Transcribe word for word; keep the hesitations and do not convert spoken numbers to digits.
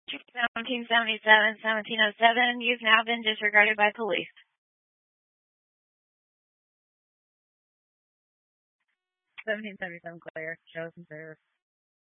seventeen seventy-seven, seventeen oh seven, you've now been disregarded by police. seventeen seventy-seven, clear. Show some service.